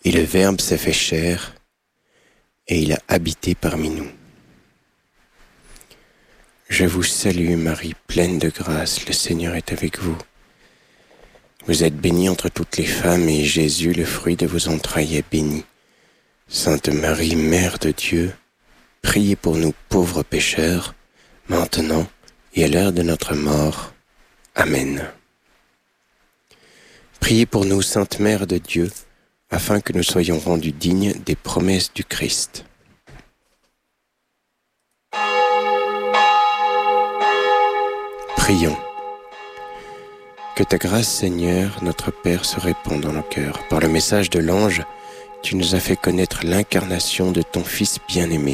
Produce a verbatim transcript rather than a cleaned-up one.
Et le Verbe s'est fait chair, et il a habité parmi nous. Je vous salue Marie, pleine de grâce, le Seigneur est avec vous. Vous êtes bénie entre toutes les femmes, et Jésus, le fruit de vos entrailles, est béni. Sainte Marie, Mère de Dieu, priez pour nous pauvres pécheurs, maintenant et à l'heure de notre mort. Amen. Priez pour nous, Sainte Mère de Dieu, afin que nous soyons rendus dignes des promesses du Christ. Prions. Que ta grâce, Seigneur, notre Père, se répande dans nos cœurs. Par le message de l'ange, tu nous as fait connaître l'incarnation de ton Fils bien-aimé.